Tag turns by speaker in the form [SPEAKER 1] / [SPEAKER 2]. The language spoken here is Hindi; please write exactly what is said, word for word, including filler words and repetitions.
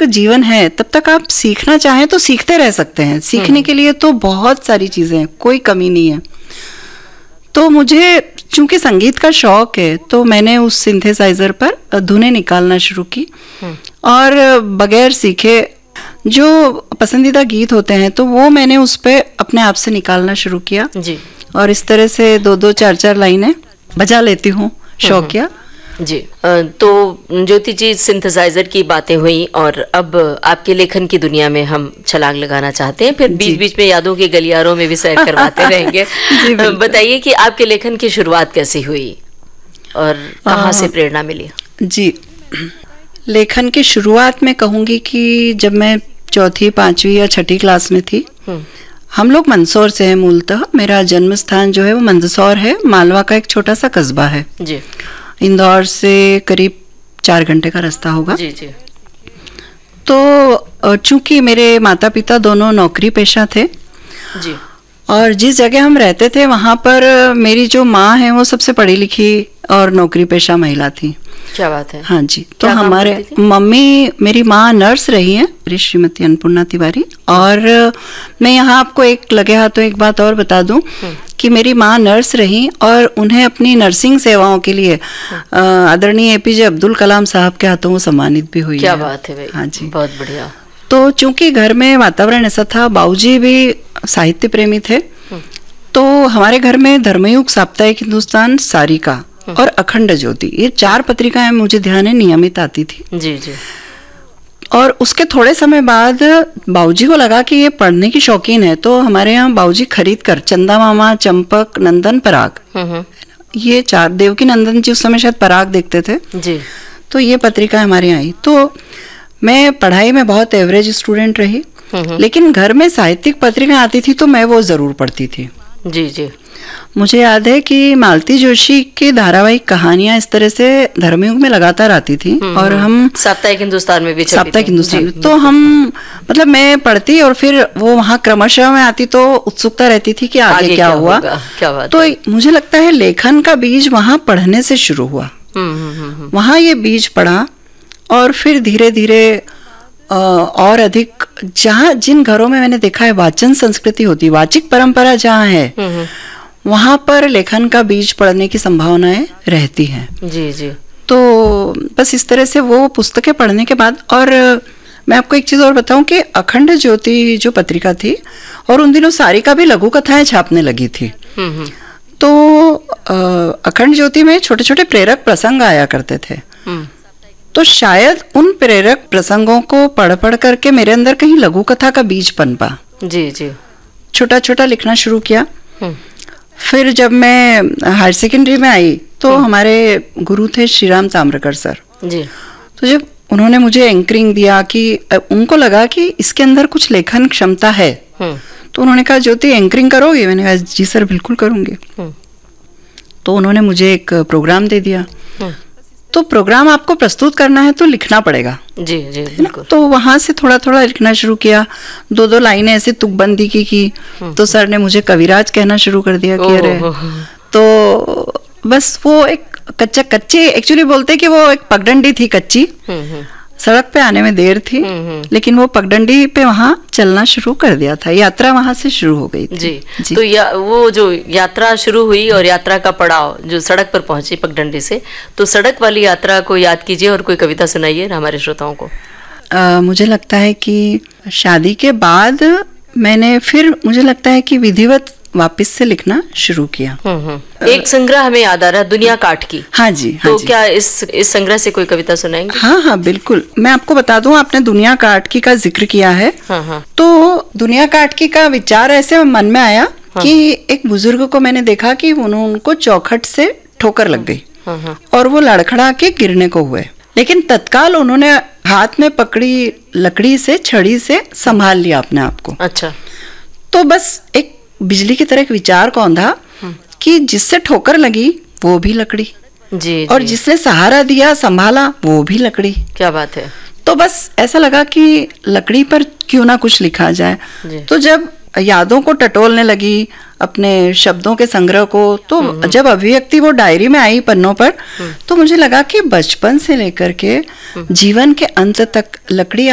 [SPEAKER 1] जीवन है तब तक आप सीखना चाहें तो सीखते रह सकते हैं। सीखने के लिए तो बहुत सारी चीजें हैं, कोई कमी नहीं है। तो मुझे चूंकि संगीत का शौक है तो मैंने उस सिंथेसाइजर पर धुनें निकालना शुरू की और बगैर सीखे जो पसंदीदा गीत होते हैं तो वो मैंने उस पे अपने आप से निकालना शुरू किया जी। और इस तरह से दो दो चार चार लाइनें बजा लेती हूँ शौकिया
[SPEAKER 2] जी। तो ज्योति जी, सिंथेसाइजर की बातें हुई और अब आपके लेखन की दुनिया में हम छलांग लगाना चाहते हैं, फिर बीच बीच में यादों के गलियारों में भी सैर करवाते रहेंगे। बताइए कि आपके लेखन की शुरुआत कैसी हुई और कहाँ से प्रेरणा मिली?
[SPEAKER 1] जी, लेखन की शुरुआत में कहूँगी कि जब मैं चौथी पांचवी या छठी क्लास में थी, हम लोग मंदसौर से हैं मूलतः। मेरा जन्म स्थान जो है वो मंदसौर है, मालवा का एक छोटा सा कस्बा है जी। इंदौर से करीब चार घंटे का रास्ता होगा जी जी। तो चूंकि मेरे माता पिता दोनों नौकरी पेशा थे जी, और जिस जगह हम रहते थे वहाँ पर मेरी जो माँ है वो सबसे पढ़ी लिखी और नौकरी पेशा महिला थी।
[SPEAKER 2] क्या बात है?
[SPEAKER 1] हाँ जी। तो हमारे मम्मी, मेरी माँ नर्स रही हैं, श्रीमती अन्नपूर्णा तिवारी। और मैं यहाँ आपको एक लगे हाथों एक बात और बता दूं कि मेरी माँ नर्स रही और उन्हें अपनी नर्सिंग सेवाओं के लिए आदरणीय एपीजे अब्दुल कलाम साहब के हाथों वो सम्मानित भी हुई।
[SPEAKER 2] क्या
[SPEAKER 1] है।
[SPEAKER 2] बात है भाई।
[SPEAKER 1] हाँ जी,
[SPEAKER 2] बहुत बढ़िया।
[SPEAKER 1] तो चूंकि घर में वातावरण ऐसा था, बाबूजी भी साहित्य प्रेमी थे, तो हमारे घर में धर्मयुग, साप्ताहिक हिंदुस्तान, सारिका और अखंड ज्योति, ये चार पत्रिकाएं मुझे ध्यान है नियमित आती थी
[SPEAKER 2] जी जी।
[SPEAKER 1] और उसके थोड़े समय बाद बाबूजी को लगा कि ये पढ़ने की शौकीन है, तो हमारे यहाँ बाबूजी खरीद कर चंदा मामा, चंपक, नंदन, पराग, ये चार, देवकी नंदन जी उस समय शायद पराग देखते थे जी, तो ये पत्रिका हमारे यहाँ आई। तो मैं पढ़ाई में बहुत एवरेज स्टूडेंट रही, लेकिन घर में साहित्यिक पत्रिका आती थी तो मैं वो जरूर पढ़ती थी
[SPEAKER 2] जी जी।
[SPEAKER 1] मुझे याद है कि मालती जोशी की धारावाहिक कहानियां इस तरह से धर्मयुग में लगातार आती थी और हम
[SPEAKER 2] साप्ताहिक हिंदुस्तान में भी
[SPEAKER 1] साप्ताहिक हिंदुस्तान में, तो हम मतलब मैं पढ़ती और फिर वो वहाँ क्रमशः में आती तो उत्सुकता रहती थी कि आगे, आगे क्या, क्या हुआ।
[SPEAKER 2] क्या बात
[SPEAKER 1] तो है? मुझे लगता है लेखन का बीज वहाँ पढ़ने से शुरू हुआ। वहाँ ये बीज पढ़ा और फिर धीरे धीरे और अधिक, जहाँ जिन घरों में मैंने देखा है वाचन संस्कृति होती, वाचिक परंपरा जहाँ है, वहां पर लेखन का बीज पढ़ने की संभावनाएं रहती हैं
[SPEAKER 2] जी जी।
[SPEAKER 1] तो बस इस तरह से वो पुस्तकें पढ़ने के बाद, और मैं आपको एक चीज और बताऊं कि अखंड ज्योति जो पत्रिका थी, और उन दिनों सारिका भी लघु कथाएं छापने लगी थी, तो अखंड ज्योति में छोटे छोटे प्रेरक प्रसंग आया करते थे, तो शायद उन प्रेरक प्रसंगों को पढ़ पढ़ करके मेरे अंदर कहीं लघु कथा का बीज पनपा
[SPEAKER 2] जी जी। छोटा
[SPEAKER 1] छोटा लिखना शुरू किया। फिर जब मैं हायर सेकेंडरी में आई तो हमारे गुरु थे श्री राम ताम्रकर सर जी, तो जब उन्होंने मुझे एंकरिंग दिया कि उनको लगा कि इसके अंदर कुछ लेखन क्षमता है, तो उन्होंने कहा ज्योति एंकरिंग करोगे? मैंने कहा जी सर बिल्कुल करूंगी। तो उन्होंने मुझे एक प्रोग्राम दे दिया, तो प्रोग्राम आपको प्रस्तुत करना है तो लिखना पड़ेगा
[SPEAKER 2] जी जी बिल्कुल।
[SPEAKER 1] तो वहां से थोड़ा थोड़ा लिखना शुरू किया, दो दो लाइनें ऐसे तुकबंदी की की तो सर ने मुझे कविराज कहना शुरू कर दिया कि अरे, तो बस वो एक कच्चा कच्चे एक्चुअली बोलते कि वो एक पगडंडी थी कच्ची, सड़क पे आने में देर थी, लेकिन वो पगडंडी पे वहाँ चलना शुरू कर दिया था, यात्रा वहाँ से शुरू हो गई थी
[SPEAKER 2] जी, जी। तो या, वो जो यात्रा शुरू हुई और यात्रा का पड़ाव जो सड़क पर पहुंची पगडंडी से, तो सड़क वाली यात्रा को याद कीजिए और कोई कविता सुनाइए हमारे श्रोताओं को।
[SPEAKER 1] आ, मुझे लगता है कि शादी के बाद मैंने फिर मुझे लगता है कि विधिवत वापस से लिखना शुरू किया।
[SPEAKER 2] एक संग्रह हमें याद आ रहा है, दुनिया काट की।
[SPEAKER 1] हाँ जी, हाँ
[SPEAKER 2] तो
[SPEAKER 1] जी।
[SPEAKER 2] क्या इस इस संग्रह से कोई कविता सुनाएंगे?
[SPEAKER 1] हाँ हाँ बिल्कुल। मैं आपको बता दूं, आपने दुनिया काट की का जिक्र किया है,
[SPEAKER 2] हाँ हाँ।
[SPEAKER 1] तो दुनिया काट की का विचार ऐसे मन में आया हाँ। कि एक बुजुर्ग को मैंने देखा कि उनको चौखट से ठोकर लग गई
[SPEAKER 2] हाँ हाँ।
[SPEAKER 1] और वो लड़खड़ा के गिरने को हुए, लेकिन तत्काल उन्होंने हाथ में पकड़ी लकड़ी से, छड़ी से संभाल लिया अपने आप को।
[SPEAKER 2] अच्छा।
[SPEAKER 1] तो बस एक बिजली की तरह एक विचार कौंधा कि जिससे ठोकर लगी वो भी लकड़ी
[SPEAKER 2] जी,
[SPEAKER 1] और
[SPEAKER 2] जी।
[SPEAKER 1] जिसने सहारा दिया संभाला वो भी लकड़ी।
[SPEAKER 2] क्या बात है।
[SPEAKER 1] तो बस ऐसा लगा कि लकड़ी पर क्यों ना कुछ लिखा जाए। तो जब यादों को टटोलने लगी, अपने शब्दों के संग्रह को, तो जब अभिव्यक्ति वो डायरी में आई पन्नों पर, तो मुझे लगा कि बचपन से लेकर के जीवन के अंत तक लकड़ी